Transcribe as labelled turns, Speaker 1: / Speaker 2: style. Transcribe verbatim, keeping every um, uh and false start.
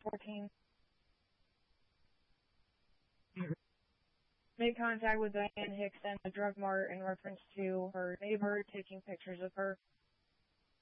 Speaker 1: fourteen. Made contact with Diane Hicks and the drug mart in reference to her neighbor taking pictures of her.